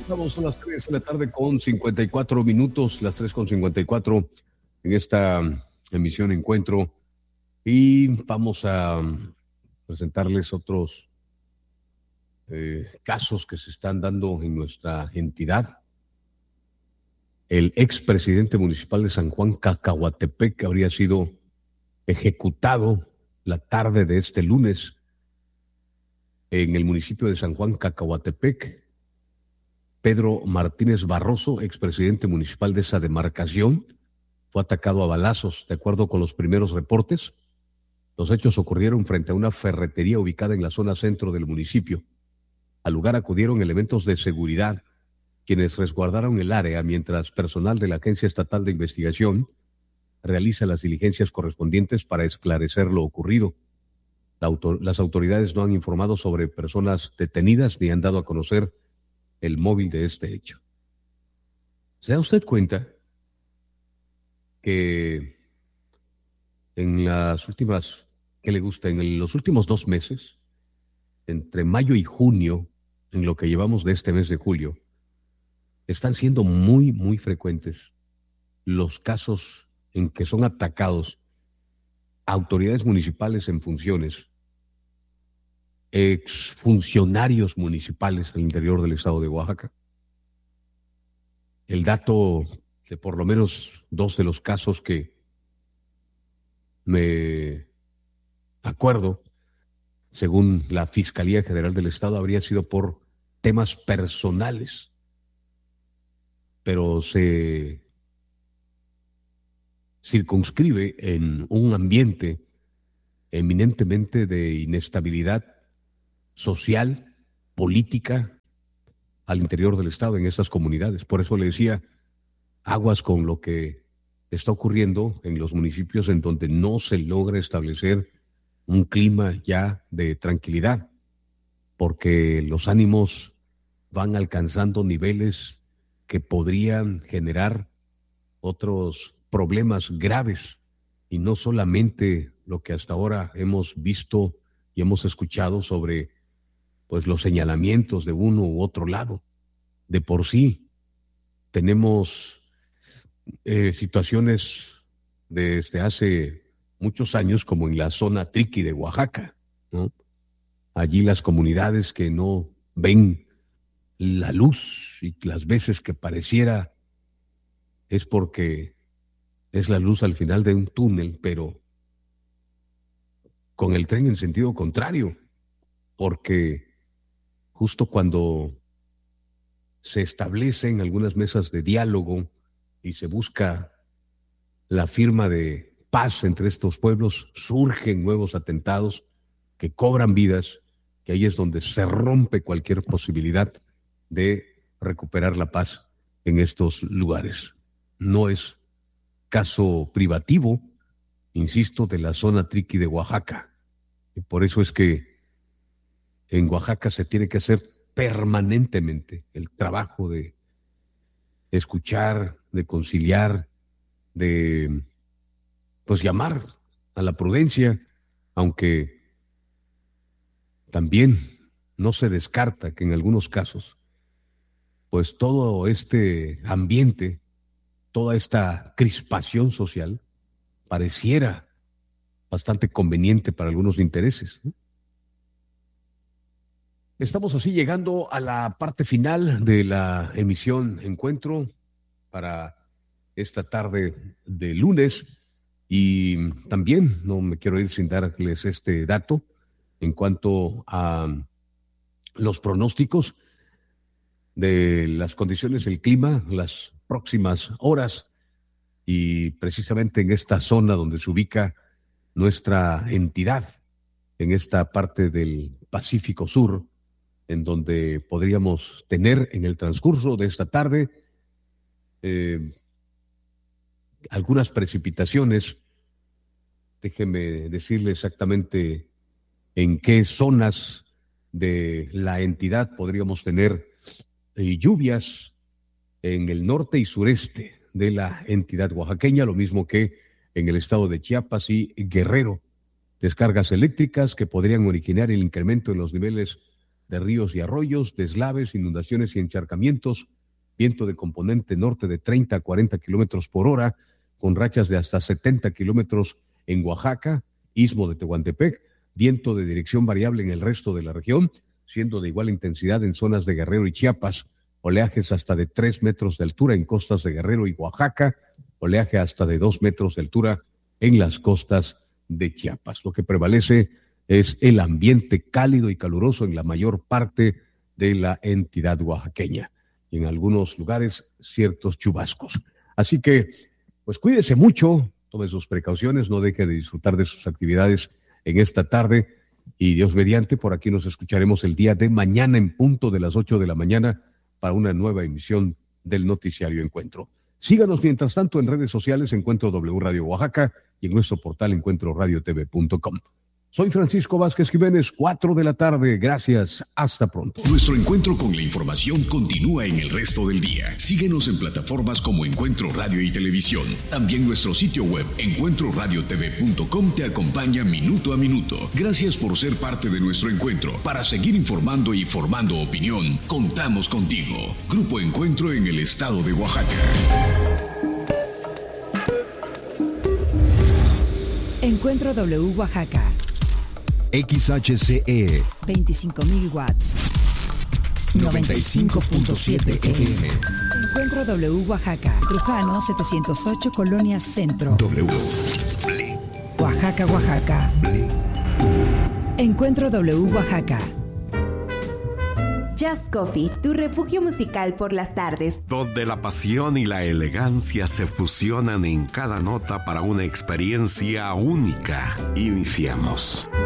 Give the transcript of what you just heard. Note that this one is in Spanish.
Estamos a las 3 de la tarde con 54 minutos, las 3 con 54 en esta emisión Encuentro, y vamos a presentarles otros casos que se están dando en nuestra entidad. El expresidente municipal de San Juan Cacahuatepec habría sido ejecutado la tarde de este lunes en el municipio de San Juan Cacahuatepec. Pedro Martínez Barroso, expresidente municipal de esa demarcación, fue atacado a balazos. De acuerdo con los primeros reportes, los hechos ocurrieron frente a una ferretería ubicada en la zona centro del municipio. Al lugar acudieron elementos de seguridad, quienes resguardaron el área mientras personal de la Agencia Estatal de Investigación realiza las diligencias correspondientes para esclarecer lo ocurrido. Las autoridades no han informado sobre personas detenidas ni han dado a conocer el móvil de este hecho. ¿Se da usted cuenta que en las últimas, en los últimos 2 meses, entre mayo y junio, en lo que llevamos de este mes de julio, están siendo muy, muy frecuentes los casos en que son atacados autoridades municipales en funciones, exfuncionarios municipales al interior del estado de Oaxaca? El dato de por lo menos 2 de los casos que me acuerdo, según la Fiscalía General del Estado, habría sido por temas personales, pero se circunscribe en un ambiente eminentemente de inestabilidad social, política, al interior del Estado, en estas comunidades. Por eso le decía, aguas con lo que está ocurriendo en los municipios en donde no se logra establecer un clima ya de tranquilidad, porque los ánimos van alcanzando niveles que podrían generar otros problemas graves, y no solamente lo que hasta ahora hemos visto y hemos escuchado sobre pues los señalamientos de uno u otro lado. De por sí tenemos situaciones desde hace muchos años, como en la zona Triqui de Oaxaca, ¿no? Allí las comunidades que no ven la luz, y las veces que pareciera es porque es la luz al final de un túnel, pero con el tren en sentido contrario, porque justo cuando se establecen algunas mesas de diálogo y se busca la firma de paz entre estos pueblos, surgen nuevos atentados que cobran vidas, que ahí es donde se rompe cualquier posibilidad de recuperar la paz en estos lugares. No es caso privativo, insisto, de la zona Triqui de Oaxaca. Y por eso es que en Oaxaca se tiene que hacer permanentemente el trabajo de escuchar, de conciliar, de pues llamar a la prudencia, aunque también no se descarta que en algunos casos pues todo este ambiente, toda esta crispación social pareciera bastante conveniente para algunos intereses, ¿no? Estamos así llegando a la parte final de la emisión Encuentro para esta tarde de lunes, y también no me quiero ir sin darles este dato en cuanto a los pronósticos de las condiciones del clima las próximas horas, y precisamente en esta zona donde se ubica nuestra entidad, en esta parte del Pacífico Sur, en donde podríamos tener en el transcurso de esta tarde algunas precipitaciones. Déjeme decirle exactamente en qué zonas de la entidad podríamos tener lluvias: en el norte y sureste de la entidad oaxaqueña, lo mismo que en el estado de Chiapas y Guerrero. Descargas eléctricas que podrían originar el incremento en los niveles de ríos y arroyos, deslaves, inundaciones y encharcamientos, viento de componente norte de 30 a 40 kilómetros por hora, con rachas de hasta 70 kilómetros en Oaxaca, Istmo de Tehuantepec, viento de dirección variable en el resto de la región, siendo de igual intensidad en zonas de Guerrero y Chiapas, oleajes hasta de 3 metros de altura en costas de Guerrero y Oaxaca, oleaje hasta de 2 metros de altura en las costas de Chiapas. Lo que prevalece es el ambiente cálido y caluroso en la mayor parte de la entidad oaxaqueña y en algunos lugares ciertos chubascos. Así que, pues cuídese mucho, tome sus precauciones, no deje de disfrutar de sus actividades en esta tarde y Dios mediante, por aquí nos escucharemos el día de mañana en punto de las 8 de la mañana para una nueva emisión del Noticiario Encuentro. Síganos mientras tanto en redes sociales, Encuentro W Radio Oaxaca y en nuestro portal encuentroradiotv.com. Soy Francisco Vázquez Jiménez, 4 de la tarde. Gracias. Hasta pronto. Nuestro encuentro con la información continúa en el resto del día. Síguenos en plataformas como Encuentro Radio y Televisión. También nuestro sitio web, encuentroradiotv.com, te acompaña minuto a minuto. Gracias por ser parte de nuestro encuentro. Para seguir informando y formando opinión, contamos contigo. Grupo Encuentro en el estado de Oaxaca. Encuentro W Oaxaca. XHCE 25.000 watts. 95.7 FM. Encuentro W Oaxaca. Trujano 708, Colonia Centro. W. Oaxaca, Oaxaca. Encuentro W Oaxaca. Jazz Coffee, tu refugio musical por las tardes. Donde la pasión y la elegancia se fusionan en cada nota para una experiencia única. Iniciamos.